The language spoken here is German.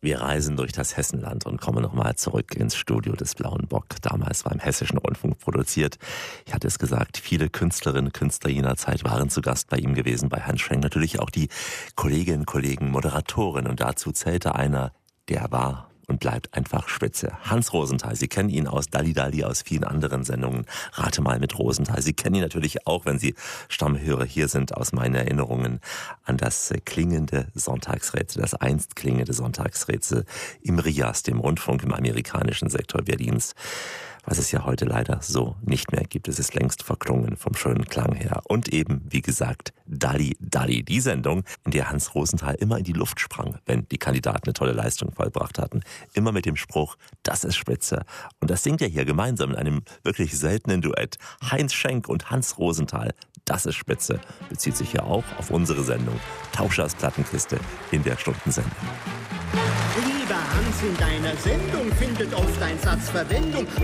Wir reisen durch das Hessenland und kommen nochmal zurück ins Studio des Blauen Bock, damals beim Hessischen Rundfunk produziert. Ich hatte es gesagt, viele Künstlerinnen und Künstler jener Zeit waren zu Gast bei ihm gewesen, bei Hans Schenk. Natürlich auch die Kolleginnen, Kollegen, Moderatoren. Und dazu zählte einer, der war und bleibt einfach Spitze. Hans Rosenthal, Sie kennen ihn aus Dalli Dalli, aus vielen anderen Sendungen. Rate mal mit Rosenthal. Sie kennen ihn natürlich auch, wenn Sie Stammhörer hier sind, aus meinen Erinnerungen an das klingende Sonntagsrätsel, das einst klingende Sonntagsrätsel im RIAS, dem Rundfunk im amerikanischen Sektor Berlins. Was es ja heute leider so nicht mehr gibt. Es ist längst verklungen vom schönen Klang her. Und eben, wie gesagt, Dalli Dalli, die Sendung, in der Hans Rosenthal immer in die Luft sprang, wenn die Kandidaten eine tolle Leistung vollbracht hatten. Immer mit dem Spruch, das ist Spitze. Und das singt er hier gemeinsam in einem wirklich seltenen Duett. Heinz Schenk und Hans Rosenthal, das ist Spitze. Bezieht sich ja auch auf unsere Sendung Tauschers Plattenkiste in der Stundensendung. Lieber Hans, in deiner Sendung findet oft ein Satz Verwendung.